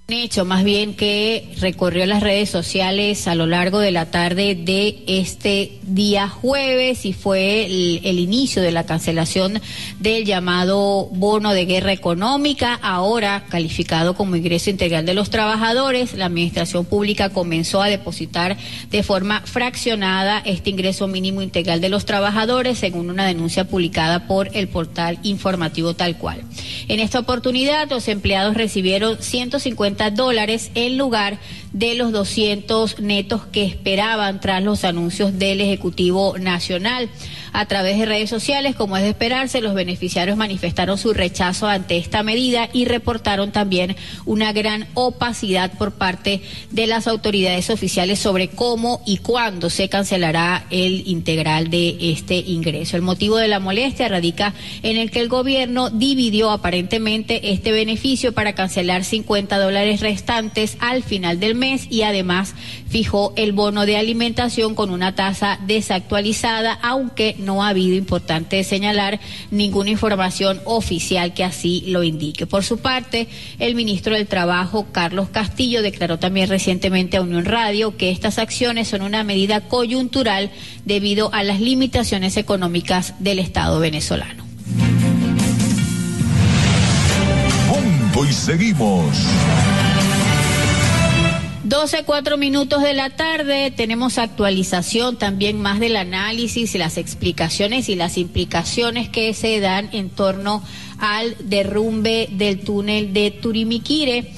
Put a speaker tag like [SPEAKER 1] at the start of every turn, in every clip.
[SPEAKER 1] Hecho más bien que recorrió las redes sociales a lo largo de la tarde de este día jueves y fue el inicio de la cancelación del llamado bono de guerra económica, ahora calificado como ingreso integral de los trabajadores. La administración pública comenzó a depositar de forma fraccionada este ingreso mínimo integral de los trabajadores, según una denuncia publicada por el portal informativo Tal Cual. En esta oportunidad, los empleados recibieron $150 en lugar de los 200 netos que esperaban tras los anuncios del Ejecutivo Nacional. A través de redes sociales, como es de esperarse, los beneficiarios manifestaron su rechazo ante esta medida y reportaron también una gran opacidad por parte de las autoridades oficiales sobre cómo y cuándo se cancelará el integral de este ingreso. El motivo de la molestia radica en el que el gobierno dividió aparentemente este beneficio para cancelar $50 restantes al final del mes y además fijó el bono de alimentación con una tasa desactualizada, aunque no ha habido, importante señalar, ninguna información oficial que así lo indique. Por su parte, el ministro del Trabajo, Carlos Castillo, declaró también recientemente a Unión Radio que estas acciones son una medida coyuntural debido a las limitaciones económicas del Estado venezolano.
[SPEAKER 2] Punto y seguimos.
[SPEAKER 1] 12:04 de la tarde, tenemos actualización también más del análisis y las explicaciones y las implicaciones que se dan en torno al derrumbe del túnel de Turimiquire.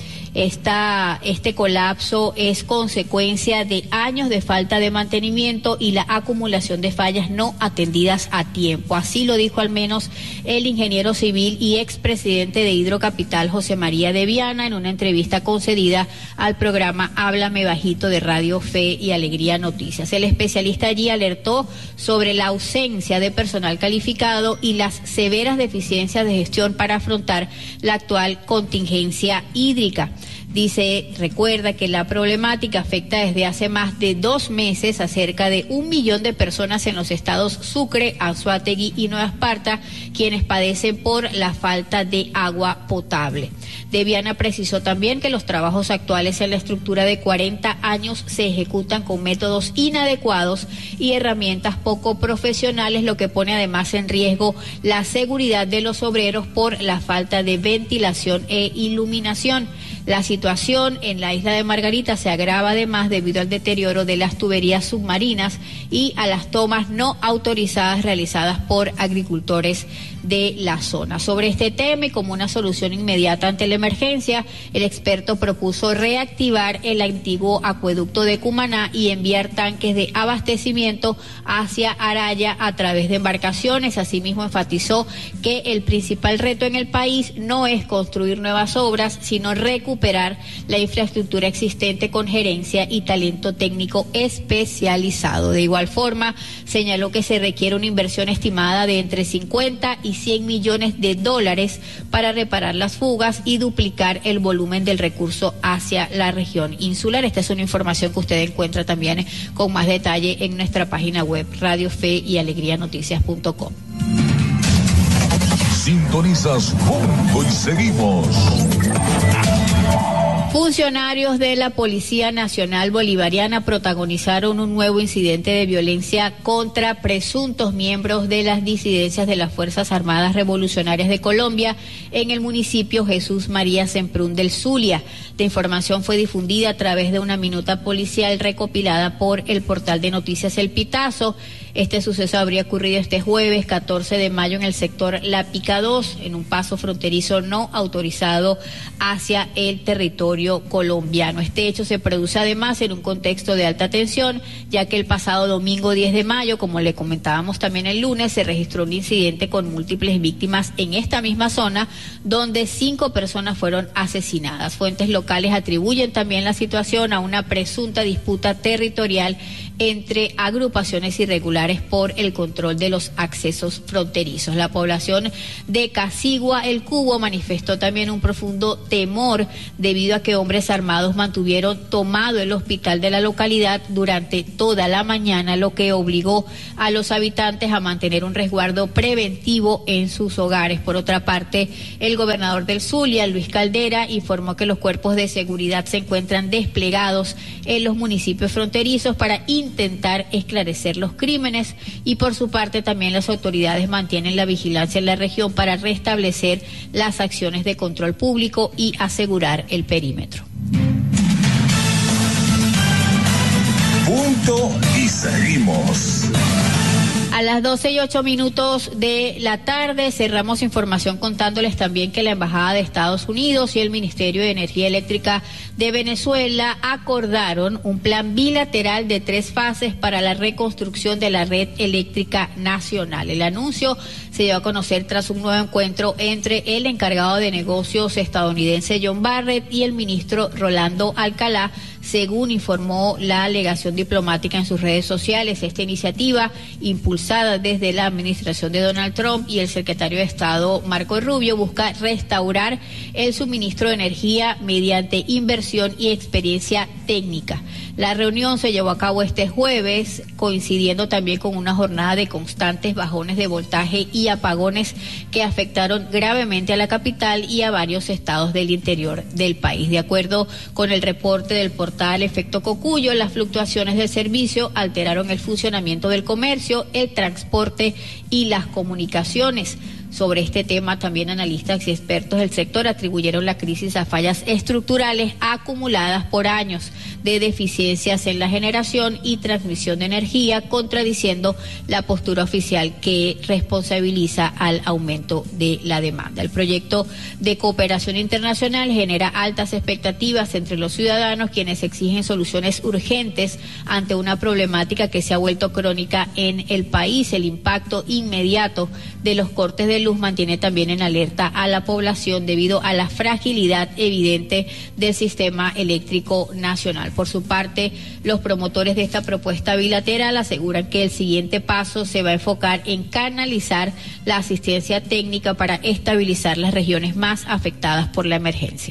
[SPEAKER 1] Este colapso es consecuencia de años de falta de mantenimiento y la acumulación de fallas no atendidas a tiempo. Así lo dijo al menos el ingeniero civil y expresidente de Hidrocapital, José María de Viana, en una entrevista concedida al programa Háblame Bajito de Radio Fe y Alegría Noticias. El especialista allí alertó sobre la ausencia de personal calificado y las severas deficiencias de gestión para afrontar la actual contingencia hídrica. Dice, recuerda que la problemática afecta desde hace más de 2 meses a cerca de 1 millón de personas en los estados Sucre, Anzoátegui y Nueva Esparta, quienes padecen por la falta de agua potable. De Viana precisó también que los trabajos actuales en la estructura de 40 años se ejecutan con métodos inadecuados y herramientas poco profesionales, lo que pone además en riesgo la seguridad de los obreros por la falta de ventilación e iluminación. La situación en la isla de Margarita se agrava además debido al deterioro de las tuberías submarinas y a las tomas no autorizadas realizadas por agricultores de la zona. Sobre este tema y como una solución inmediata ante la emergencia, el experto propuso reactivar el antiguo acueducto de Cumaná y enviar tanques de abastecimiento hacia Araya a través de embarcaciones. Asimismo, enfatizó que el principal reto en el país no es construir nuevas obras, sino recuperar la infraestructura existente con gerencia y talento técnico especializado. De igual forma, señaló que se requiere una inversión estimada de entre 50 y 100 millones de dólares para reparar las fugas y duplicar el volumen del recurso hacia la región insular. Esta es una información que usted encuentra también con más detalle en nuestra página web radiofeyalegrianoticias.com.
[SPEAKER 2] Sintonizas Punto y Seguimos.
[SPEAKER 1] Funcionarios de la Policía Nacional Bolivariana protagonizaron un nuevo incidente de violencia contra presuntos miembros de las disidencias de las Fuerzas Armadas Revolucionarias de Colombia en el municipio Jesús María Semprún del Zulia. La información fue difundida a través de una minuta policial recopilada por el portal de noticias El Pitazo. Este suceso habría ocurrido este jueves 14 de mayo en el sector La Pica 2, en un paso fronterizo no autorizado hacia el territorio colombiano. Este hecho se produce además en un contexto de alta tensión, ya que el pasado domingo 10 de mayo, como le comentábamos también el lunes, se registró un incidente con múltiples víctimas en esta misma zona, donde 5 personas fueron asesinadas. Fuentes locales atribuyen también la situación a una presunta disputa territorial entre agrupaciones irregulares por el control de los accesos fronterizos. La población de Casigua, El Cubo, manifestó también un profundo temor debido a que hombres armados mantuvieron tomado el hospital de la localidad durante toda la mañana, lo que obligó a los habitantes a mantener un resguardo preventivo en sus hogares. Por otra parte, el gobernador del Zulia, Luis Caldera, informó que los cuerpos de seguridad se encuentran desplegados en los municipios fronterizos para intentar esclarecer los crímenes, y por su parte también las autoridades mantienen la vigilancia en la región para restablecer las acciones de control público y asegurar el perímetro.
[SPEAKER 2] Punto y seguimos.
[SPEAKER 1] A las 12:08 de la tarde cerramos información contándoles también que la Embajada de Estados Unidos y el Ministerio de Energía Eléctrica de Venezuela acordaron un plan bilateral de 3 fases para la reconstrucción de la red eléctrica nacional. El anuncio se dio a conocer tras un nuevo encuentro entre el encargado de negocios estadounidense John Barrett y el ministro Rolando Alcalá, según informó la alegación diplomática en sus redes sociales. Esta iniciativa, impulsada desde la administración de Donald Trump y el secretario de Estado Marco Rubio, busca restaurar el suministro de energía mediante inversión y experiencia técnica. La reunión se llevó a cabo este jueves, coincidiendo también con una jornada de constantes bajones de voltaje y apagones que afectaron gravemente a la capital y a varios estados del interior del país. De acuerdo con el reporte del portal Efecto Cocuyo, las fluctuaciones del servicio alteraron el funcionamiento del comercio, el transporte y las comunicaciones. Sobre este tema, también analistas y expertos del sector atribuyeron la crisis a fallas estructurales acumuladas por años de deficiencias en la generación y transmisión de energía, contradiciendo la postura oficial que responsabiliza al aumento de la demanda. El proyecto de cooperación internacional genera altas expectativas entre los ciudadanos, quienes exigen soluciones urgentes ante una problemática que se ha vuelto crónica en el país. El impacto inmediato de los cortes de luz mantiene también en alerta a la población debido a la fragilidad evidente del sistema eléctrico nacional. Por su parte, los promotores de esta propuesta bilateral aseguran que el siguiente paso se va a enfocar en canalizar la asistencia técnica para estabilizar las regiones más afectadas por la emergencia.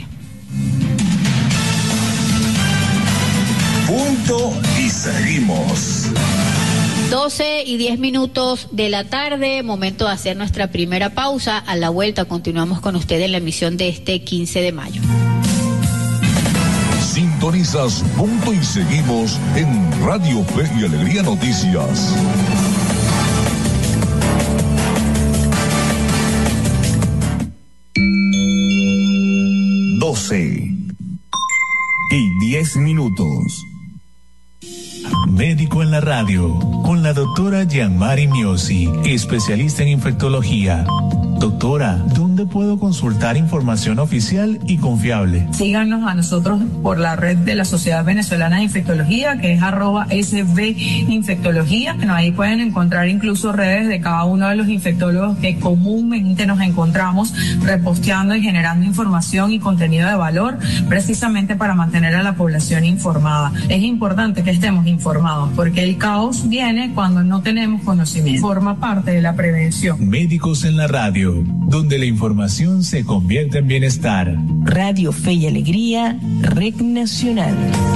[SPEAKER 2] Punto y seguimos.
[SPEAKER 1] 12:10 de la tarde, momento de hacer nuestra primera pausa. A la vuelta continuamos con usted en la emisión de este 15 de mayo.
[SPEAKER 2] Sintonizas Punto y Seguimos en Radio Fe y Alegría Noticias. y 10 minutos.
[SPEAKER 3] Médico en la radio, con la doctora Gianmari Miosi, especialista en infectología. Doctora, ¿dónde puedo consultar información oficial y confiable?
[SPEAKER 4] Síganos a nosotros por la red de la Sociedad Venezolana de Infectología, que es @SVinfectología. Bueno, ahí pueden encontrar incluso redes de cada uno de los infectólogos que comúnmente nos encontramos reposteando y generando información y contenido de valor, precisamente para mantener a la población informada. Es importante que estemos informados, porque el caos viene cuando no tenemos conocimiento. Forma parte de la prevención.
[SPEAKER 3] Médicos en la radio, donde la información se convierte en bienestar.
[SPEAKER 5] Radio Fe y Alegría, Red Nacional.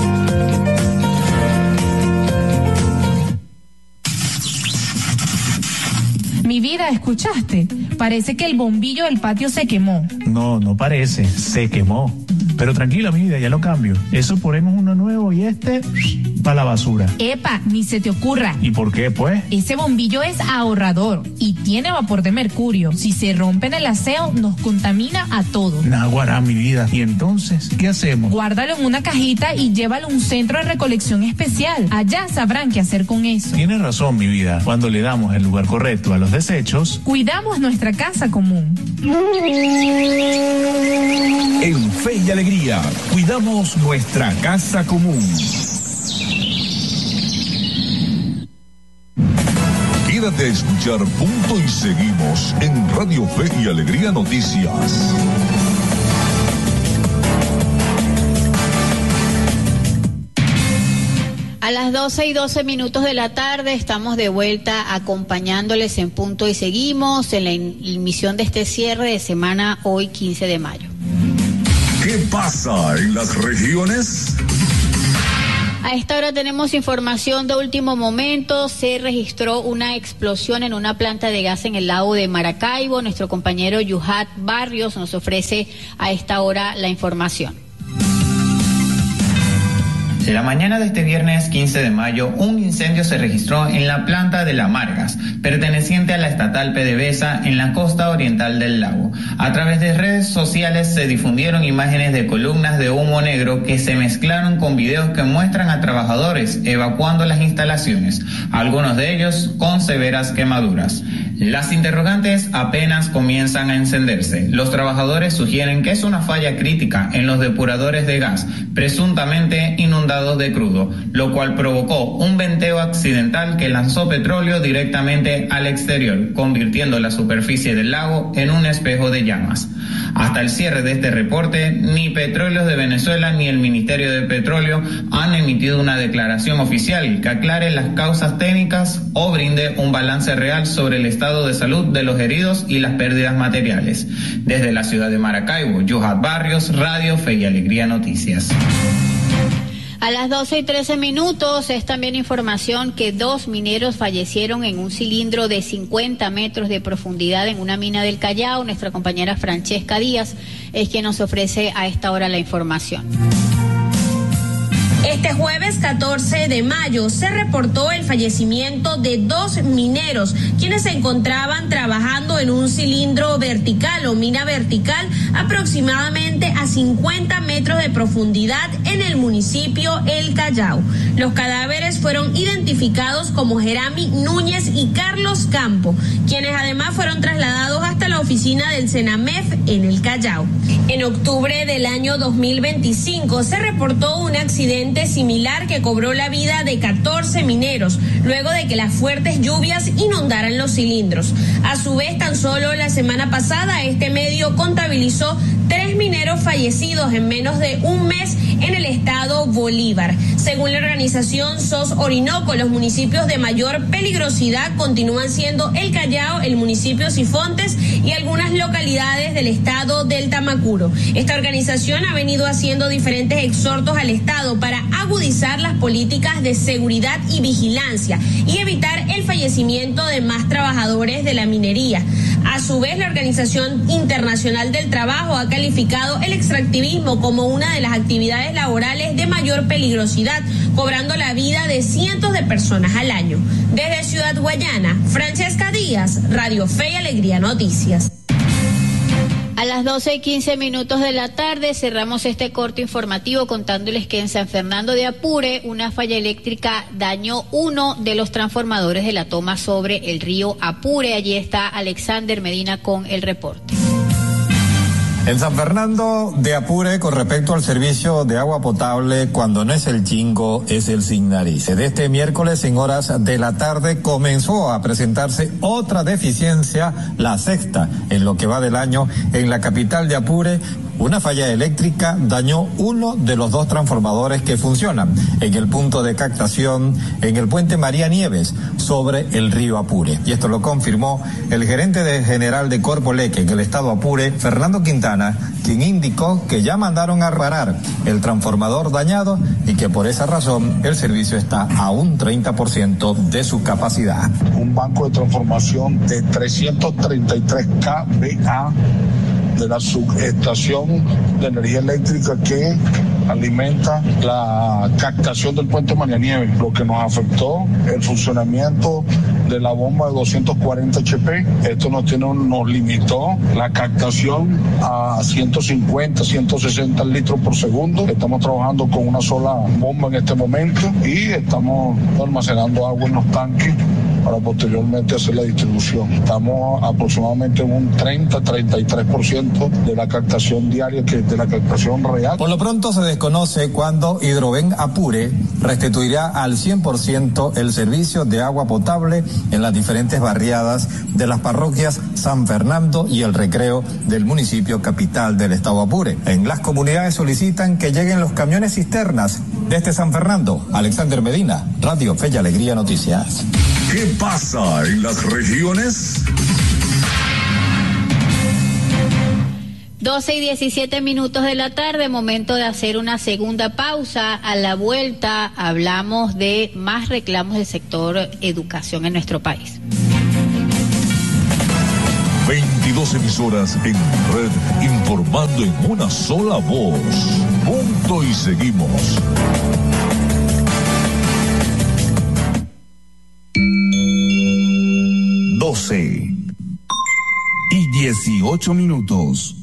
[SPEAKER 6] Mi vida, ¿escuchaste? Parece que el bombillo del patio se quemó.
[SPEAKER 3] No, no parece, se quemó. Pero tranquila, mi vida, ya lo cambio. Eso ponemos uno nuevo y para la basura.
[SPEAKER 6] Epa, ni se te ocurra.
[SPEAKER 3] ¿Y por qué, pues?
[SPEAKER 6] Ese bombillo es ahorrador y tiene vapor de mercurio. Si se rompe en el aseo, nos contamina a todos.
[SPEAKER 3] Naguará, mi vida. ¿Y entonces qué hacemos?
[SPEAKER 6] Guárdalo en una cajita y llévalo a un centro de recolección especial. Allá sabrán qué hacer con eso.
[SPEAKER 3] Tienes razón, mi vida. Cuando le damos el lugar correcto a los desechos,
[SPEAKER 6] cuidamos nuestra casa común.
[SPEAKER 2] En Fe y Alegría, cuidamos nuestra casa común. Quédate a escuchar Punto y Seguimos en Radio Fe y Alegría Noticias.
[SPEAKER 1] A las 12:12 de la tarde estamos de vuelta acompañándoles en Punto y Seguimos en la emisión de este cierre de semana hoy 15 de mayo.
[SPEAKER 2] ¿Qué pasa en las regiones?
[SPEAKER 1] A esta hora tenemos información de último momento. Se registró una explosión en una planta de gas en el lago de Maracaibo. Nuestro compañero Yuhat Barrios nos ofrece a esta hora la información.
[SPEAKER 7] En la mañana de este viernes 15 de mayo, un incendio se registró en la planta de La Margas, perteneciente a la estatal PDVSA en la costa oriental del lago. A través de redes sociales se difundieron imágenes de columnas de humo negro que se mezclaron con videos que muestran a trabajadores evacuando las instalaciones, algunos de ellos con severas quemaduras. Las interrogantes apenas comienzan a encenderse. Los trabajadores sugieren que es una falla crítica en los depuradores de gas, presuntamente inundados de crudo, lo cual provocó un venteo accidental que lanzó petróleo directamente al exterior, convirtiendo la superficie del lago en un espejo de llamas. Hasta el cierre de este reporte, ni Petróleos de Venezuela ni el Ministerio de Petróleo han emitido una declaración oficial que aclare las causas técnicas o brinde un balance real sobre el estado de salud de los heridos y las pérdidas materiales. Desde la ciudad de Maracaibo, Yuhat Barrios, Radio Fe y Alegría Noticias.
[SPEAKER 1] A las 12:13 es también información que 2 mineros fallecieron en un cilindro de 50 metros de profundidad en una mina del Callao. Nuestra compañera Francesca Díaz es quien nos ofrece a esta hora la información.
[SPEAKER 8] Este jueves 14 de mayo se reportó el fallecimiento de 2 mineros, quienes se encontraban trabajando en un cilindro vertical o mina vertical aproximadamente a 50 metros de profundidad en el municipio El Callao. Los cadáveres fueron identificados como Jeremy Núñez y Carlos Campo, quienes además fueron trasladados hasta la oficina del Senamef en El Callao. En octubre del año 2025 se reportó un accidente similar que cobró la vida de 14 mineros, luego de que las fuertes lluvias inundaran los cilindros. A su vez, tan solo la semana pasada, este medio contabilizó 3 mineros fallecidos en menos de un mes en el estado Bolívar. Según la organización SOS Orinoco, los municipios de mayor peligrosidad continúan siendo El Callao, el municipio Sifontes y algunas localidades del estado del Tamacuro. Esta organización ha venido haciendo diferentes exhortos al estado para agudizar las políticas de seguridad y vigilancia y evitar el fallecimiento de más trabajadores de la minería. A su vez, la Organización Internacional del Trabajo ha calificado el extractivismo como una de las actividades laborales de mayor peligrosidad, cobrando la vida de cientos de personas al año. Desde Ciudad Guayana, Francesca Díaz, Radio Fe y Alegría Noticias.
[SPEAKER 1] A las 12:15 de la tarde cerramos este corte informativo contándoles que en San Fernando de Apure una falla eléctrica dañó uno de los transformadores de la toma sobre el río Apure. Allí está Alexander Medina con el reporte.
[SPEAKER 9] En San Fernando de Apure, con respecto al servicio de agua potable, cuando no es el Chingo, es el sin nariz. De este miércoles, en horas de la tarde, comenzó a presentarse otra deficiencia, la sexta, en lo que va del año, en la capital de Apure. Una falla eléctrica dañó uno de los 2 transformadores que funcionan en el punto de captación en el puente María Nieves sobre el río Apure. Y esto lo confirmó el gerente general de Corpoleque en el estado Apure, Fernando Quintana, quien indicó que ya mandaron a reparar el transformador dañado y que por esa razón el servicio está a un 30% de su capacidad.
[SPEAKER 10] Un banco de transformación de 333 kVA de la subestación de energía eléctrica que alimenta la captación del puente María Nieves, lo que nos afectó el funcionamiento de la bomba de 240 HP. Esto nos limitó la captación a 150, 160 litros por segundo. Estamos trabajando con una sola bomba en este momento y estamos almacenando agua en los tanques para posteriormente hacer la distribución. Estamos aproximadamente en un 30-33% de la captación diaria, que es de la captación real.
[SPEAKER 9] Por lo pronto se desconoce cuándo Hidroven Apure restituirá al 100% el servicio de agua potable en las diferentes barriadas de las parroquias San Fernando y El Recreo del municipio capital del estado Apure. En las comunidades solicitan que lleguen los camiones cisternas Desde San Fernando, Alexander Medina, Radio Fe y Alegría Noticias.
[SPEAKER 2] ¿Qué pasa en las regiones?
[SPEAKER 1] 12:17 de la tarde, momento de hacer una segunda pausa. A la vuelta hablamos de más reclamos del sector educación en nuestro país.
[SPEAKER 2] 22 emisoras en red, informando en una sola voz. Punto y seguimos.
[SPEAKER 11] 12:18.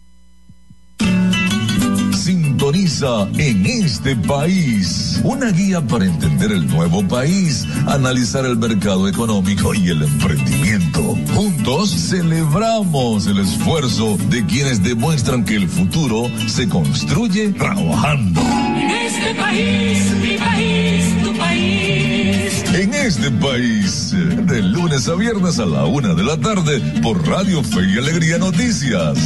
[SPEAKER 2] Sintoniza En este País, una guía para entender el nuevo país, analizar el mercado económico y el emprendimiento. Juntos celebramos el esfuerzo de quienes demuestran que el futuro se construye trabajando.
[SPEAKER 12] En este país, mi país, tu país.
[SPEAKER 2] En este país, de lunes a viernes a la 1 de la tarde, por Radio Fe y Alegría Noticias.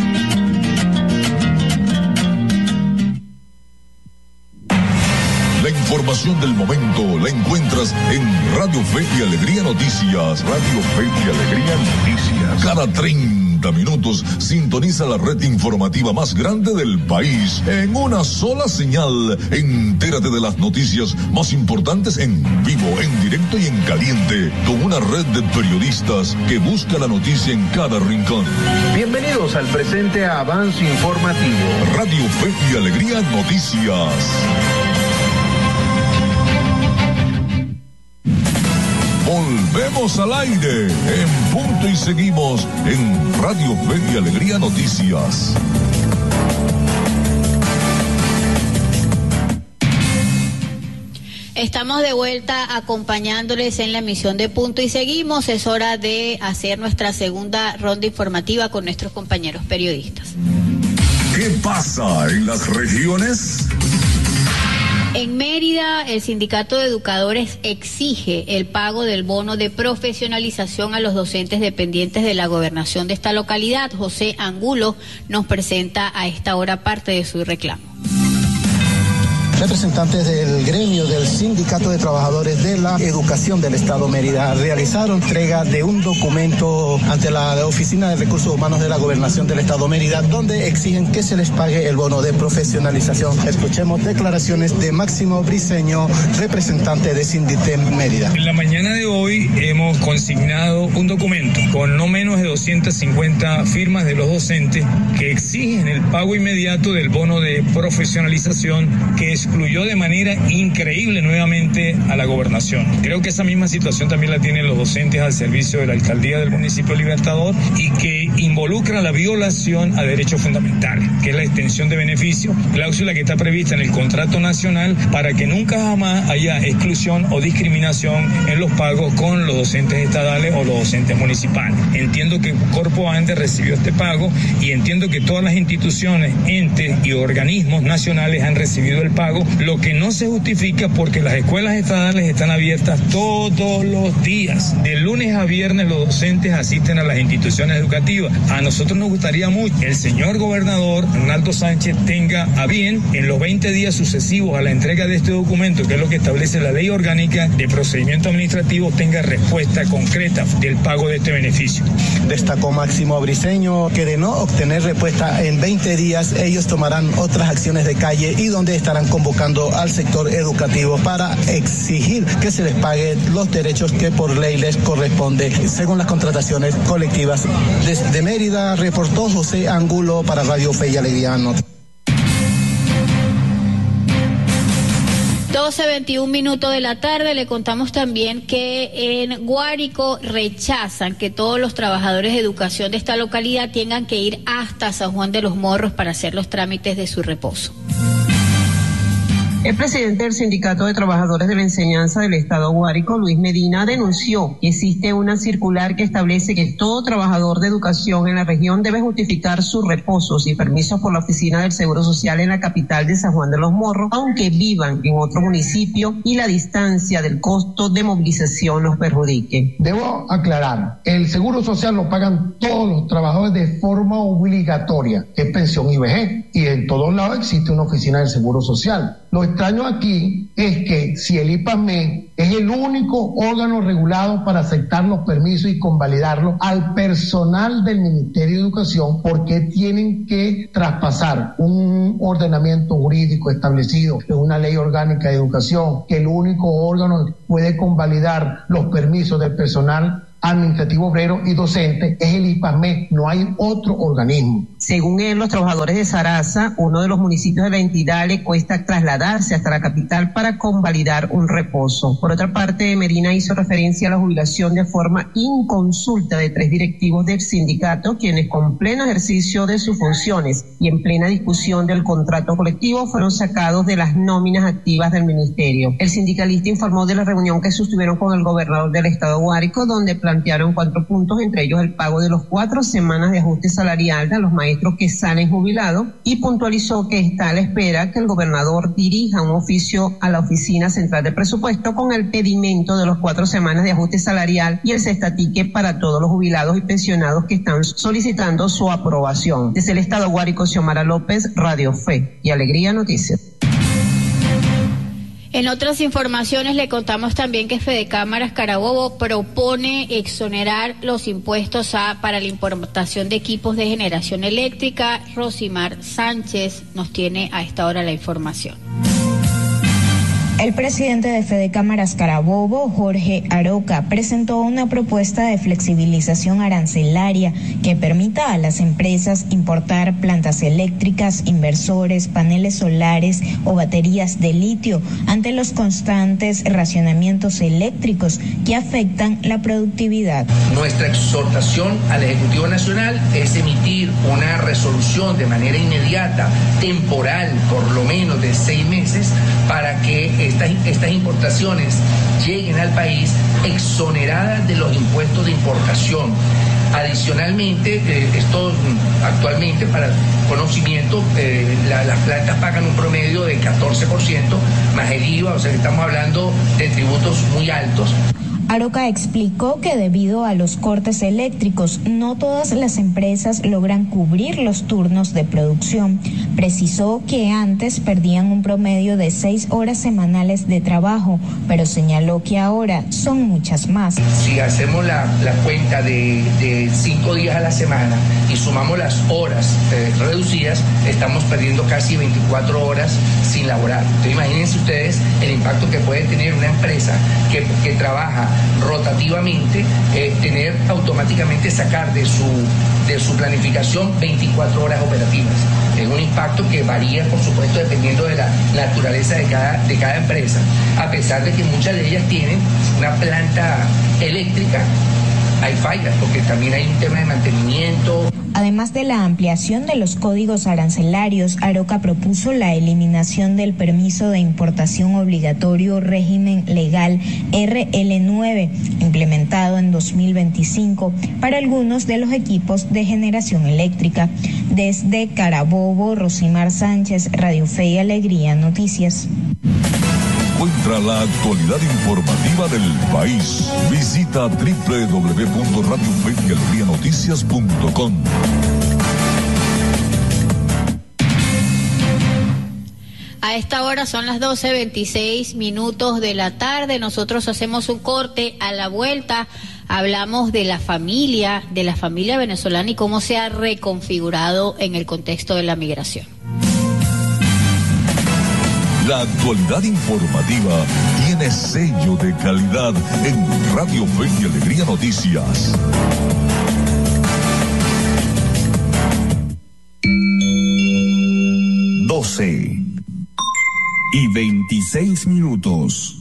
[SPEAKER 2] La información del momento la encuentras en Radio Fe y Alegría Noticias. Radio Fe y Alegría Noticias. Cada 30 minutos sintoniza la red informativa más grande del país en una sola señal. Entérate de las noticias más importantes en vivo, en directo y en caliente, con una red de periodistas que busca la noticia en cada rincón.
[SPEAKER 13] Bienvenidos al presente avance informativo.
[SPEAKER 2] Radio Fe y Alegría Noticias. Volvemos al aire en punto y seguimos en Radio Fe y Alegría Noticias.
[SPEAKER 1] Estamos de vuelta acompañándoles en la emisión de Punto y Seguimos. Es hora de hacer nuestra segunda ronda informativa con nuestros compañeros periodistas.
[SPEAKER 2] ¿Qué pasa en las regiones?
[SPEAKER 1] En Mérida, el Sindicato de Educadores exige el pago del bono de profesionalización a los docentes dependientes de la gobernación de esta localidad. José Angulo nos presenta a esta hora parte de su reclamo.
[SPEAKER 14] Representantes del gremio del Sindicato de Trabajadores de la Educación del Estado Mérida realizaron entrega de un documento ante la Oficina de Recursos Humanos de la Gobernación del Estado Mérida, donde exigen que se les pague el bono de profesionalización. Escuchemos declaraciones de Máximo Briceño, representante de Sinditem Mérida.
[SPEAKER 15] En la mañana de hoy hemos consignado un documento con no menos de 250 firmas de los docentes que exigen el pago inmediato del bono de profesionalización que excluyó de manera increíble nuevamente a la gobernación. Creo que esa misma situación también la tienen los docentes al servicio de la alcaldía del municipio Libertador y que involucra la violación a derechos fundamentales, que es la extensión de beneficios, cláusula que está prevista en el contrato nacional para que nunca jamás haya exclusión o discriminación en los pagos con los docentes estadales o los docentes municipales. Entiendo que Corpo Andes recibió este pago y entiendo que todas las instituciones, entes y organismos nacionales han recibido el pago, lo que no se justifica porque las escuelas estadales están abiertas todos los días. De lunes a viernes los docentes asisten a las instituciones educativas. A nosotros nos gustaría mucho que el señor gobernador Arnaldo Sánchez tenga a bien en los 20 días sucesivos a la entrega de este documento, que es lo que establece la ley orgánica de procedimiento administrativo, tenga respuesta concreta del pago de este beneficio.
[SPEAKER 14] Destacó Máximo Briceño que de no obtener respuesta en 20 días ellos tomarán otras acciones de calle y donde estarán convocando al sector educativo para exigir que se les pague los derechos que por ley les corresponde según las contrataciones colectivas. Desde Mérida reportó José Angulo para Radio Fe y Alegría.
[SPEAKER 1] 12:21 de la tarde. Le contamos también que en Guárico rechazan que todos los trabajadores de educación de esta localidad tengan que ir hasta San Juan de los Morros para hacer los trámites de su reposo.
[SPEAKER 16] El presidente del Sindicato de Trabajadores de la Enseñanza del Estado Guárico, Luis Medina, denunció que existe una circular que establece que todo trabajador de educación en la región debe justificar sus reposos y permisos por la Oficina del Seguro Social en la capital de San Juan de los Morros, aunque vivan en otro municipio y la distancia del costo de movilización los perjudique.
[SPEAKER 17] Debo aclarar, el Seguro Social lo pagan todos los trabajadores de forma obligatoria, que es pensión y vejez, y en todos lados existe una oficina del Seguro Social. Lo extraño aquí es que si el IPAME es el único órgano regulado para aceptar los permisos y convalidarlos al personal del Ministerio de Educación, ¿por qué tienen que traspasar un ordenamiento jurídico establecido en una ley orgánica de educación, que el único órgano que puede convalidar los permisos del personal administrativo obrero y docente es el IPAME, no hay otro organismo?
[SPEAKER 16] Según él, los trabajadores de Saraza, uno de los municipios de la entidad, le cuesta trasladarse hasta la capital para convalidar un reposo. Por otra parte, Medina hizo referencia a la jubilación de forma inconsulta de 3 directivos del sindicato, quienes con pleno ejercicio de sus funciones y en plena discusión del contrato colectivo fueron sacados de las nóminas activas del ministerio. El sindicalista informó de la reunión que sostuvieron con el gobernador del estado Guárico, donde plantearon 4 puntos, entre ellos el pago de los 4 semanas de ajuste salarial a los maestros que salen jubilados, y puntualizó que está a la espera que el gobernador dirija un oficio a la Oficina Central de Presupuesto con el pedimento de los 4 semanas de ajuste salarial y el cestatique para todos los jubilados y pensionados que están solicitando su aprobación. Desde el estado Guárico, Xiomara López, Radio Fe y Alegría Noticias.
[SPEAKER 1] En otras informaciones le contamos también que Fedecámaras Carabobo propone exonerar los impuestos para la importación de equipos de generación eléctrica. Rosimar Sánchez nos tiene a esta hora la información.
[SPEAKER 11] El presidente de Fedecámaras Carabobo, Jorge Aroca, presentó una propuesta de flexibilización arancelaria que permita a las empresas importar plantas eléctricas, inversores, paneles solares o baterías de litio ante los constantes racionamientos eléctricos que afectan la productividad.
[SPEAKER 18] Nuestra exhortación al Ejecutivo Nacional es emitir una resolución de manera inmediata, temporal, por lo menos de 6 meses, para que estas importaciones lleguen al país exoneradas de los impuestos de importación. Adicionalmente, esto actualmente, para conocimiento, las plantas pagan un promedio de 14% más el IVA, o sea que estamos hablando de tributos muy altos.
[SPEAKER 11] Aroca explicó que debido a los cortes eléctricos, no todas las empresas logran cubrir los turnos de producción. Precisó que antes perdían un promedio de 6 horas semanales de trabajo, pero señaló que ahora son muchas más.
[SPEAKER 18] Si hacemos la cuenta de 5 días a la semana y sumamos las horas reducidas, estamos perdiendo casi 24 horas sin laborar. Entonces, imagínense ustedes el impacto que puede tener una empresa que trabaja rotativamente, tener automáticamente sacar de su planificación 24 horas operativas. Es un impacto que varía, por supuesto, dependiendo de la naturaleza de cada empresa, a pesar de que muchas de ellas tienen una planta eléctrica. Hay fallas porque también hay un tema de mantenimiento.
[SPEAKER 11] Además de la ampliación de los códigos arancelarios, Aroca propuso la eliminación del permiso de importación obligatorio régimen legal RL9, implementado en 2025 para algunos de los equipos de generación eléctrica. Desde Carabobo, Rosimar Sánchez, Radio Fe y Alegría Noticias.
[SPEAKER 2] Encuentra la actualidad informativa del país. Visita www.radiofeyalegrianoticias.com.
[SPEAKER 1] A esta hora son las 12:26 de la tarde. Nosotros hacemos un corte. A la vuelta hablamos de la familia venezolana y cómo se ha reconfigurado en el contexto de la migración.
[SPEAKER 2] La actualidad informativa tiene sello de calidad en Radio Fe y Alegría Noticias.
[SPEAKER 19] y 26 minutos.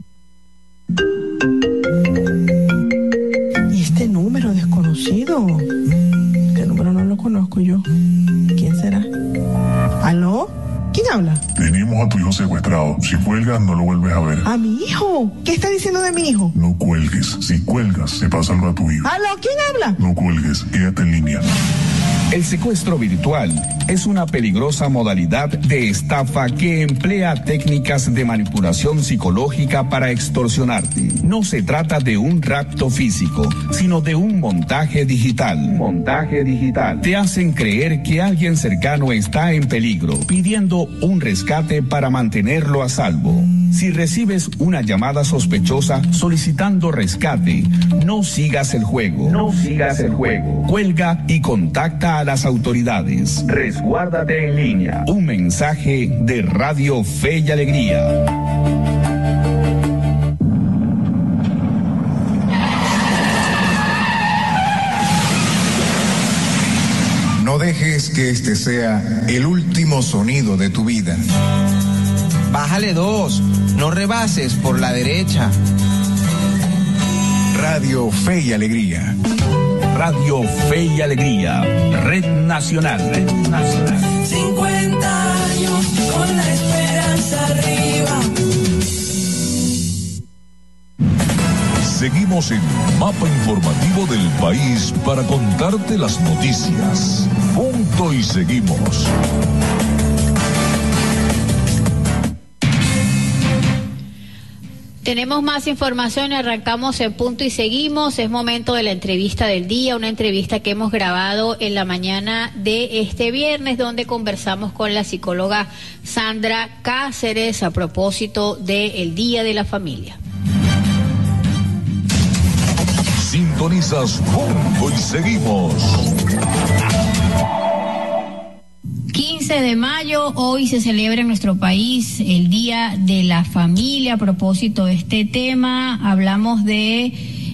[SPEAKER 20] ¿Y este número desconocido? Este número no lo conozco yo. ¿Quién será? ¿Aló? ¿Quién habla?
[SPEAKER 21] Tenemos a tu hijo secuestrado. Si cuelgas, no lo vuelves a ver.
[SPEAKER 20] ¿A mi hijo? ¿Qué está diciendo de mi hijo?
[SPEAKER 21] No cuelgues. Si cuelgas, se pasa algo a tu hijo.
[SPEAKER 20] ¿Aló? ¿Quién habla?
[SPEAKER 21] No cuelgues. Quédate en línea.
[SPEAKER 19] El secuestro virtual es una peligrosa modalidad de estafa que emplea técnicas de manipulación psicológica para extorsionarte. No se trata de un rapto físico, sino de un montaje digital. Te hacen creer que alguien cercano está en peligro, pidiendo un rescate para mantenerlo a salvo. Si recibes una llamada sospechosa solicitando rescate, no sigas el juego. Cuelga y contacta a las autoridades. Resguárdate en línea. Un mensaje de Radio Fe y Alegría.
[SPEAKER 4] No dejes que este sea el último sonido de tu vida.
[SPEAKER 22] Bájale 2, no rebases por la derecha.
[SPEAKER 4] Radio Fe y Alegría.
[SPEAKER 19] Radio Fe y Alegría, Red Nacional.
[SPEAKER 12] 50 años con la esperanza arriba.
[SPEAKER 2] Seguimos en Mapa Informativo del País para contarte las noticias. Punto y seguimos.
[SPEAKER 1] Tenemos más información, arrancamos en Punto y seguimos. Es momento de la entrevista del día, una entrevista que hemos grabado en la mañana de este viernes, donde conversamos con la psicóloga Sandra Cáceres a propósito del Día de la Familia.
[SPEAKER 2] Sintonizas Punto y seguimos.
[SPEAKER 1] 15 de mayo, hoy se celebra en nuestro país el Día de la Familia. A propósito de este tema, hablamos de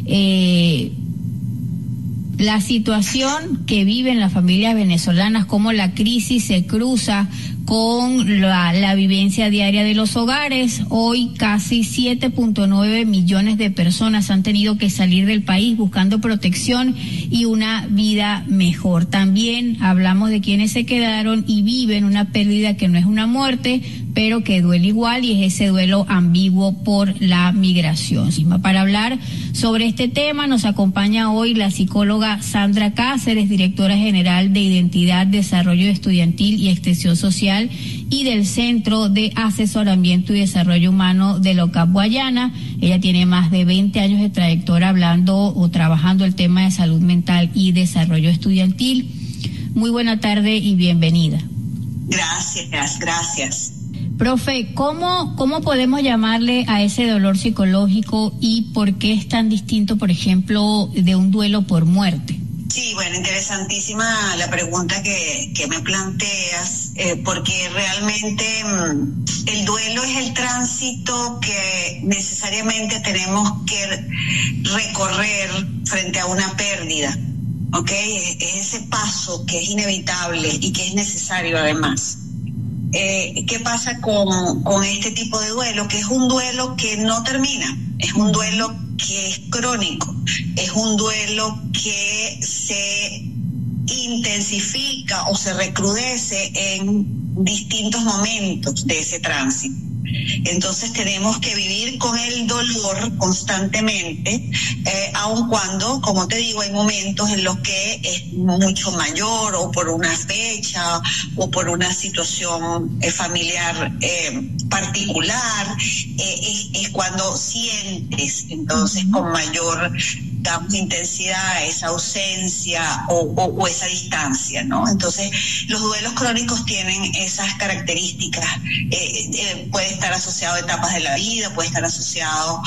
[SPEAKER 1] la situación que viven las familias venezolanas, cómo la crisis se cruza con la vivencia diaria de los hogares. Hoy casi 7.9 millones de personas han tenido que salir del país buscando protección y una vida mejor. También hablamos de quienes se quedaron y viven una pérdida que no es una muerte, pero que duele igual, y es ese duelo ambiguo por la migración. Para hablar sobre este tema nos acompaña hoy la psicóloga Sandra Cáceres, directora general de Identidad, Desarrollo Estudiantil y Extensión Social y del Centro de Asesoramiento y Desarrollo Humano de LOCAP Guayana. Ella tiene más de 20 años de trayectoria hablando o trabajando el tema de salud mental y desarrollo estudiantil. Muy buena tarde y bienvenida.
[SPEAKER 23] Gracias.
[SPEAKER 1] Profe, ¿cómo podemos llamarle a ese dolor psicológico y por qué es tan distinto, por ejemplo, de un duelo por muerte?
[SPEAKER 23] Sí, bueno, interesantísima la pregunta que me planteas, porque realmente el duelo es el tránsito que necesariamente tenemos que recorrer frente a una pérdida, ¿ok? Es ese paso que es inevitable y que es necesario además. ¿Qué pasa con este tipo de duelo? Que es un duelo que no termina, es un duelo que es crónico, es un duelo que se intensifica o se recrudece en distintos momentos de ese tránsito. Entonces tenemos que vivir con el dolor constantemente, aun cuando, como te digo, hay momentos en los que es mucho mayor, o por una fecha o por una situación familiar particular, es cuando sientes entonces con mayor, digamos, intensidad esa ausencia o esa distancia, ¿no? Entonces los duelos crónicos tienen esas características. Puede estar asociado a etapas de la vida, puede estar asociado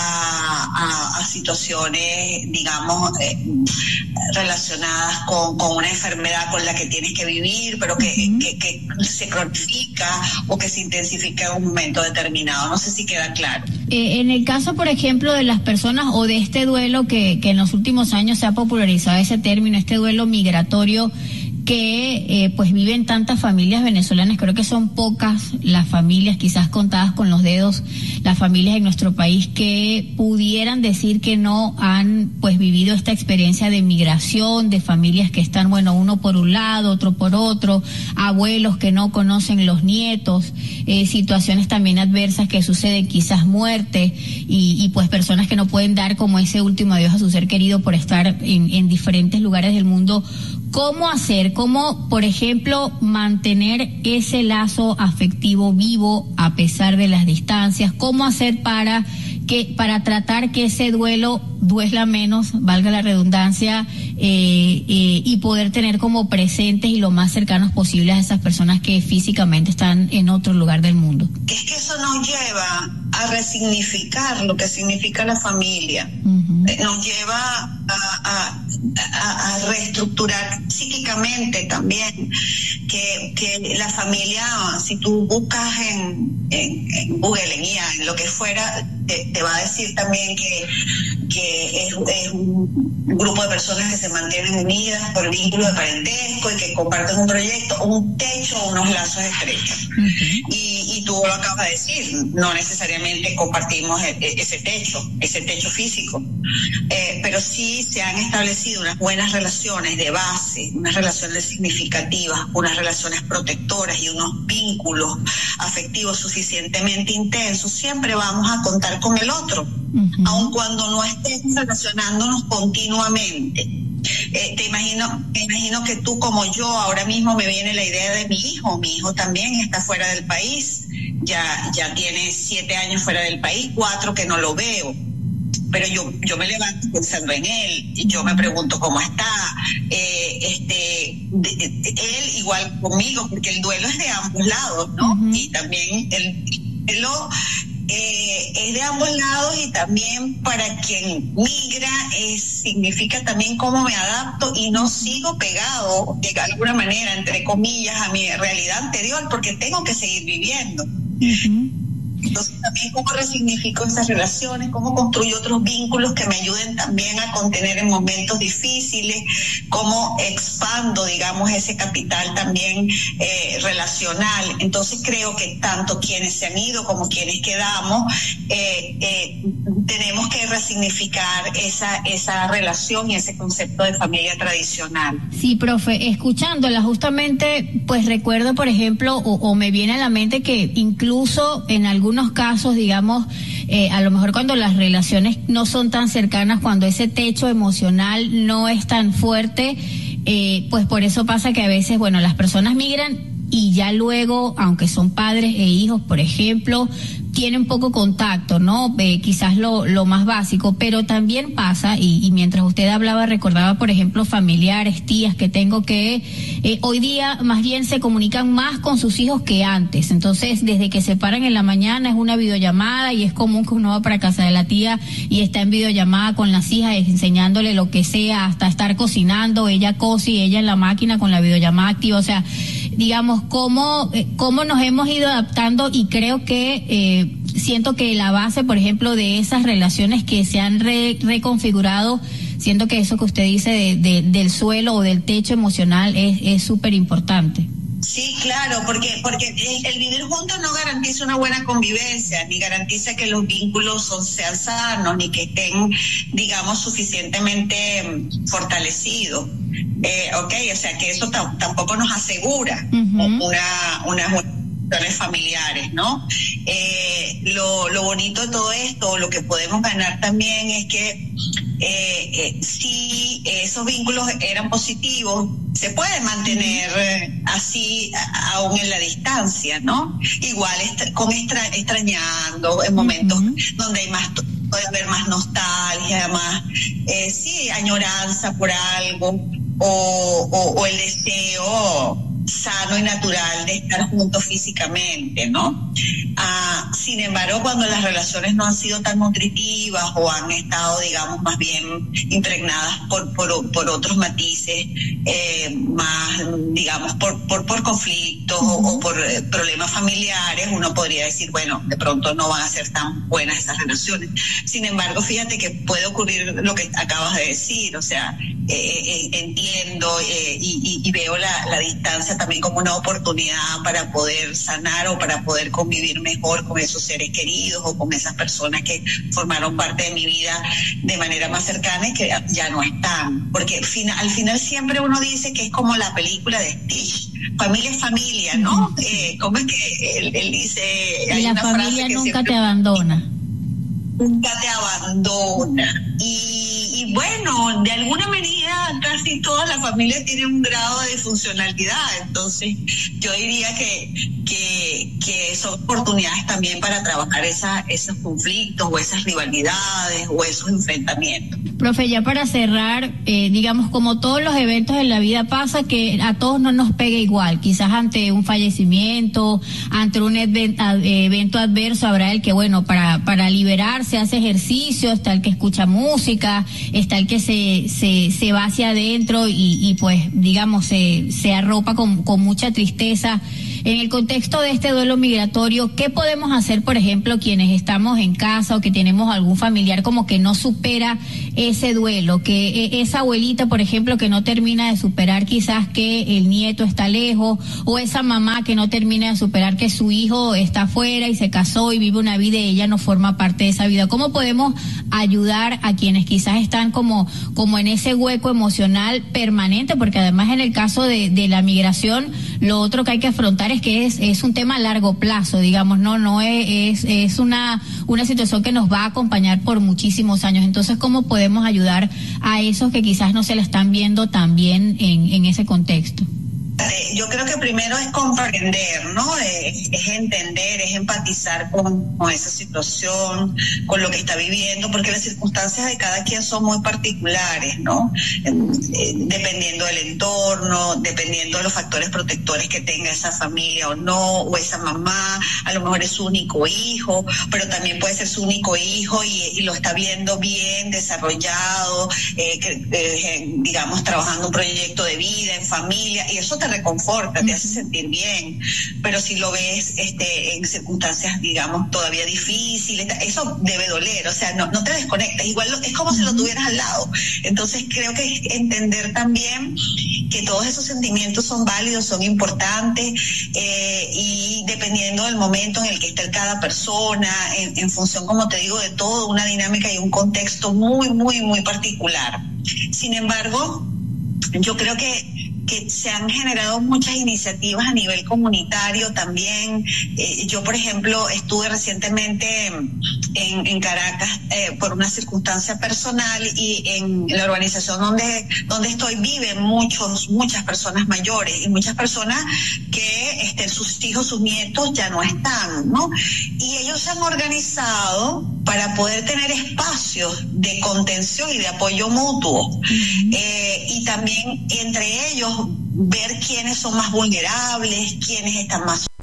[SPEAKER 23] a situaciones, digamos, relacionadas con una enfermedad con la que tienes que vivir, pero que se cronifica o que se intensifica en un momento determinado. No sé si queda claro.
[SPEAKER 1] En el caso, por ejemplo, de las personas o de este duelo que en los últimos años se ha popularizado ese término, este duelo migratorio, que pues viven tantas familias venezolanas. Creo que son pocas las familias, quizás contadas con los dedos, las familias en nuestro país que pudieran decir que no han pues vivido esta experiencia de migración, de familias que están, bueno, uno por un lado, otro por otro, abuelos que no conocen los nietos, situaciones también adversas que suceden, quizás muerte, y pues personas que no pueden dar como ese último adiós a su ser querido por estar en diferentes lugares del mundo. ¿Cómo hacer? ¿Cómo, por ejemplo, mantener ese lazo afectivo vivo a pesar de las distancias? ¿Cómo hacer para tratar que ese duelo duela menos, valga la redundancia, y poder tener como presentes y lo más cercanos posibles a esas personas que físicamente están en otro lugar del mundo?
[SPEAKER 23] Es que eso nos lleva a resignificar lo que significa la familia. Nos lleva a reestructurar psíquicamente también que la familia, si tú buscas en Google, en IA, en lo que fuera, te va a decir también que es un grupo de personas que se mantienen unidas por vínculos de parentesco y que comparten un proyecto, un techo, unos lazos estrechos. Y tú lo acabas de decir, no necesariamente compartimos ese techo físico, pero sí se han establecido unas buenas relaciones de base, unas relaciones significativas, unas relaciones protectoras y unos vínculos afectivos suficientemente intensos. Siempre vamos a contar con el otro, aun cuando no estemos relacionándonos continuamente. Te imagino que tú, como yo, ahora mismo me viene la idea de mi hijo también está fuera del país, ya tiene 7 años fuera del país, 4 que no lo veo, pero yo me levanto pensando en él y yo me pregunto cómo está, él igual conmigo, porque el duelo es de ambos lados, ¿no? Y también el duelo es de ambos lados, y también para quien migra significa también cómo me adapto y no sigo pegado de alguna manera, entre comillas, a mi realidad anterior, porque tengo que seguir viviendo. Entonces también cómo resignifico esas relaciones, cómo construyo otros vínculos que me ayuden también a contener en momentos difíciles, cómo expando, digamos, ese capital también relacional. Entonces creo que tanto quienes se han ido como quienes quedamos tenemos que resignificar esa relación y ese concepto de familia tradicional.
[SPEAKER 1] Sí, profe, escuchándola justamente, pues recuerdo, por ejemplo, o me viene a la mente que incluso en algunos casos, digamos, a lo mejor cuando las relaciones no son tan cercanas, cuando ese techo emocional no es tan fuerte, pues por eso pasa que a veces, bueno, las personas migran y ya luego, aunque son padres e hijos, por ejemplo, tienen poco contacto, ¿no? Quizás lo más básico, pero también pasa, y mientras usted hablaba, recordaba, por ejemplo, familiares, tías que tengo que hoy día más bien se comunican más con sus hijos que antes. Entonces, desde que se paran en la mañana es una videollamada, y es común que uno va para casa de la tía y está en videollamada con las hijas, enseñándole lo que sea, hasta estar cocinando, ella cose y ella en la máquina con la videollamada activa. O sea, digamos, cómo nos hemos ido adaptando, y creo que siento que la base, por ejemplo, de esas relaciones que se han reconfigurado, siento que eso que usted dice del suelo o del techo emocional es súper importante.
[SPEAKER 23] Sí, claro, porque el vivir juntos no garantiza una buena convivencia, ni garantiza que los vínculos sean sanos, ni que estén, digamos, suficientemente fortalecidos. O sea, que eso tampoco nos asegura unas relaciones familiares, ¿no? Lo bonito de todo esto, lo que podemos ganar también es que si esos vínculos eran positivos, se puede mantener así aún en la distancia, ¿no? Igual extrañando en momentos donde puede haber más nostalgia, más añoranza por algo, o el deseo sano y natural de estar juntos físicamente, ¿no? Sin embargo, cuando las relaciones no han sido tan nutritivas o han estado, digamos, más bien impregnadas por otros matices, más, digamos, por conflictos o por problemas familiares, uno podría decir, bueno, de pronto no van a ser tan buenas esas relaciones. Sin embargo, fíjate que puede ocurrir lo que acabas de decir, o sea, entiendo y veo la distancia también como una oportunidad para poder sanar o para poder convivir mejor con esos seres queridos o con esas personas que formaron parte de mi vida de manera más cercana y que ya no están. Porque al final siempre uno dice que es como la película de Stitch, familia es familia, ¿no? ¿Cómo es que él dice?
[SPEAKER 1] Y la familia nunca te abandona.
[SPEAKER 23] Nunca te abandona. Y Y bueno, de alguna manera casi toda la familia tiene un grado de disfuncionalidad, entonces yo diría que son oportunidades también para trabajar esos conflictos o esas rivalidades o esos enfrentamientos.
[SPEAKER 1] Profe, ya para cerrar, digamos, como todos los eventos en la vida pasa que a todos no nos pega igual, quizás ante un fallecimiento, ante un evento adverso habrá el que, bueno, para liberarse hace ejercicio, está el que escucha música, está el que se va hacia adentro y pues, digamos, se arropa con mucha tristeza. En el contexto de este duelo migratorio, ¿qué podemos hacer, por ejemplo, quienes estamos en casa o que tenemos algún familiar como que no supera ese duelo? Que esa abuelita, por ejemplo, que no termina de superar quizás que el nieto está lejos, o esa mamá que no termina de superar que su hijo está afuera y se casó y vive una vida y ella no forma parte de esa vida. ¿Cómo podemos ayudar a quienes quizás están como en ese hueco emocional permanente? Porque además en el caso de la migración, lo otro que hay que afrontar es que es un tema a largo plazo, digamos, no es una situación que nos va a acompañar por muchísimos años. Entonces, ¿cómo podemos ayudar a esos que quizás no se la están viendo tan bien en ese contexto?
[SPEAKER 23] Yo creo que primero es comprender, ¿no? Es entender, es empatizar con esa situación, con lo que está viviendo, porque las circunstancias de cada quien son muy particulares, ¿no? Dependiendo del entorno, dependiendo de los factores protectores que tenga esa familia o no, o esa mamá, a lo mejor es su único hijo, pero también puede ser su único hijo y lo está viendo bien desarrollado, digamos, trabajando un proyecto de vida en familia, y eso te reconforta, te hace sentir bien, pero si lo ves en circunstancias, digamos, todavía difíciles, eso debe doler, o sea, no te desconectas, igual es como si lo tuvieras al lado. Entonces creo que es entender también que todos esos sentimientos son válidos, son importantes, y dependiendo del momento en el que esté cada persona, en función, como te digo, de todo, una dinámica y un contexto muy, muy, muy particular. Sin embargo, yo creo que se han generado muchas iniciativas a nivel comunitario también. Yo, por ejemplo, estuve recientemente en Caracas por una circunstancia personal, y en la urbanización donde estoy viven muchas personas mayores y muchas personas que sus hijos, sus nietos ya no están, ¿no? Y ellos se han organizado para poder tener espacios de contención y de apoyo mutuo, y también entre ellos ver quiénes son más vulnerables, quiénes están más